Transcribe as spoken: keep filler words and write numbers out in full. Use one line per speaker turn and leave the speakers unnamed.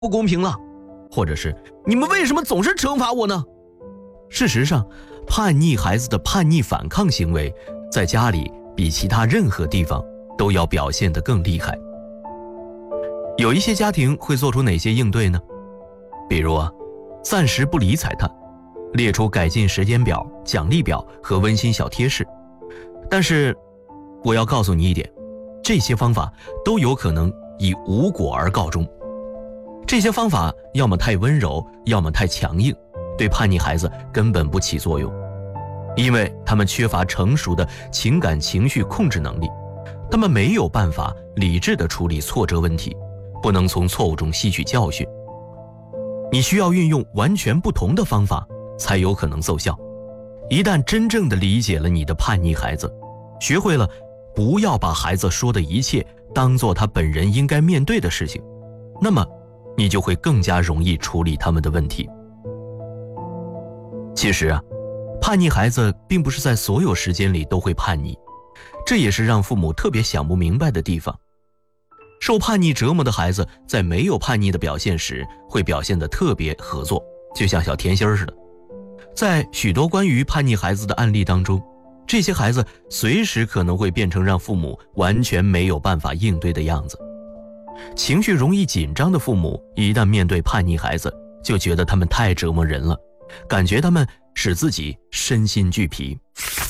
不公平了，或者是你们为什么总是惩罚我呢？事实上，叛逆孩子的叛逆反抗行为在家里比其他任何地方都要表现得更厉害。有一些家庭会做出哪些应对呢？比如啊，暂时不理睬他，列出改进时间表、奖励表和温馨小贴士。但是我要告诉你一点，这些方法都有可能以无果而告终。这些方法要么太温柔，要么太强硬，对叛逆孩子根本不起作用，因为他们缺乏成熟的情感情绪控制能力，他们没有办法理智地处理挫折问题，不能从错误中吸取教训。你需要运用完全不同的方法才有可能奏效。一旦真正地理解了你的叛逆孩子，学会了不要把孩子说的一切当作他本人应该面对的事情，那么你就会更加容易处理他们的问题。其实啊，叛逆孩子并不是在所有时间里都会叛逆，这也是让父母特别想不明白的地方。受叛逆折磨的孩子在没有叛逆的表现时，会表现得特别合作，就像小甜心似的。在许多关于叛逆孩子的案例当中，这些孩子随时可能会变成让父母完全没有办法应对的样子。情绪容易紧张的父母一旦面对叛逆孩子，就觉得他们太折磨人了，感觉他们使自己身心俱疲。